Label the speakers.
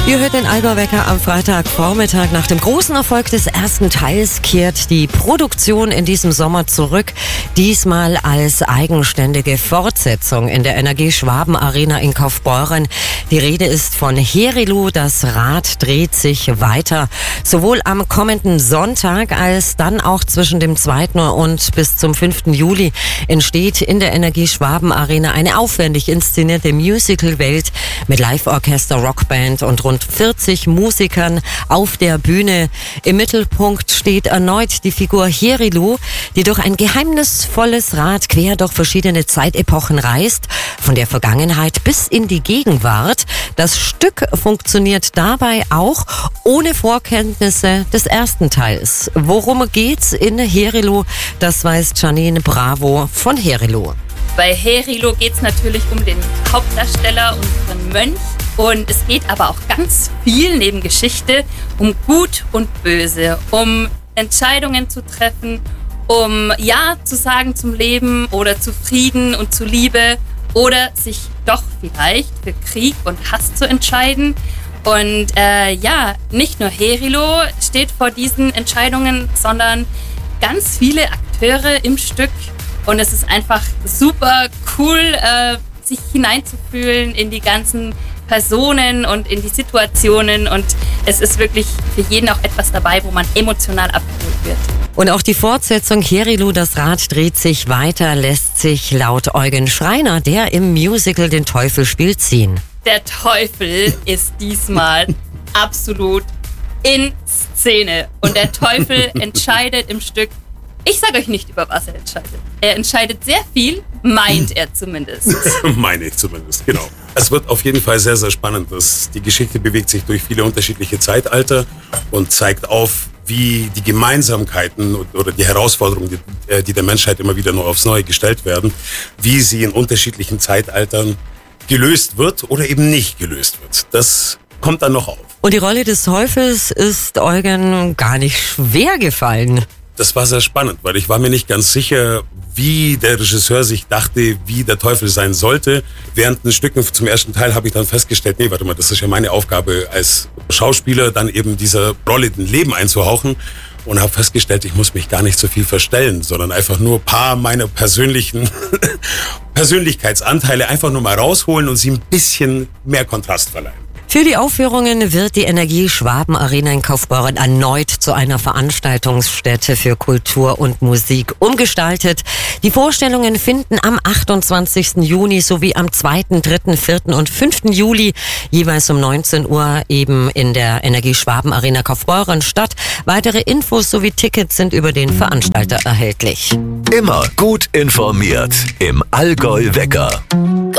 Speaker 1: Ihr hört den Allgäu-Wecker am Freitagvormittag. Nach dem großen Erfolg des ersten Teils kehrt die Produktion in diesem Sommer zurück. Diesmal als eigenständige Fortsetzung in der Energie Schwaben Arena in Kaufbeuren. Die Rede ist von Herilu, das Rad dreht sich weiter. Sowohl am kommenden Sonntag als dann auch zwischen dem 2. und bis zum 5. Juli entsteht in der Energie Schwaben Arena eine aufwendig inszenierte Musical-Welt mit Live-Orchester, Rockband und rund 40 Musikern auf der Bühne. Im Mittelpunkt steht erneut die Figur Herilu, die durch ein geheimnisvolles Rad quer durch verschiedene Zeitepochen reist, von der Vergangenheit bis in die Gegenwart. Das Stück funktioniert dabei auch ohne Vorkenntnisse des ersten Teils. Worum geht's in Herilu? Das weiß Janine Bravo von Herilu.
Speaker 2: Bei Herilu geht es natürlich um den Hauptdarsteller, unseren Mönch. Und es geht aber auch ganz viel neben Geschichte um Gut und Böse, um Entscheidungen zu treffen, um Ja zu sagen zum Leben oder zu Frieden und zu Liebe oder sich doch vielleicht für Krieg und Hass zu entscheiden. Und nicht nur Herilu steht vor diesen Entscheidungen, sondern ganz viele Akteure im Stück. Und es ist einfach super cool, sich hineinzufühlen in die ganzen Personen und in die Situationen. Und es ist wirklich für jeden auch etwas dabei, wo man emotional abgeholt wird.
Speaker 1: Und auch die Fortsetzung Herilu, das Rad dreht sich weiter, lässt sich laut Eugen Schreiner, der im Musical den Teufel spielt, ziehen.
Speaker 2: Der Teufel ist diesmal absolut in Szene. Und der Teufel entscheidet im Stück. Ich sage euch nicht, über was er entscheidet. Er entscheidet sehr viel, meint er zumindest.
Speaker 3: Meine ich zumindest, genau. Es wird auf jeden Fall sehr, sehr spannend. Die Geschichte bewegt sich durch viele unterschiedliche Zeitalter und zeigt auf, wie die Gemeinsamkeiten oder die Herausforderungen, die der Menschheit immer wieder neu aufs Neue gestellt werden, wie sie in unterschiedlichen Zeitaltern gelöst wird oder eben nicht gelöst wird. Das kommt dann noch auf.
Speaker 1: Und die Rolle des Teufels ist Eugen gar nicht schwer gefallen.
Speaker 3: Das war sehr spannend, weil ich war mir nicht ganz sicher, wie der Regisseur sich dachte, wie der Teufel sein sollte. Während den Stücken zum ersten Teil habe ich dann festgestellt, nee, warte mal, das ist ja meine Aufgabe als Schauspieler, dann eben dieser Rolle ein Leben einzuhauchen. Und habe festgestellt, ich muss mich gar nicht so viel verstellen, sondern einfach nur ein paar meiner persönlichen Persönlichkeitsanteile einfach nur mal rausholen und sie ein bisschen mehr Kontrast verleihen.
Speaker 1: Für die Aufführungen wird die Energie Schwaben Arena in Kaufbeuren erneut zu einer Veranstaltungsstätte für Kultur und Musik umgestaltet. Die Vorstellungen finden am 28. Juni sowie am 2., 3., 4. und 5. Juli jeweils um 19 Uhr eben in der Energie Schwaben Arena Kaufbeuren statt. Weitere Infos sowie Tickets sind über den Veranstalter erhältlich.
Speaker 4: Immer gut informiert im Allgäu-Wecker.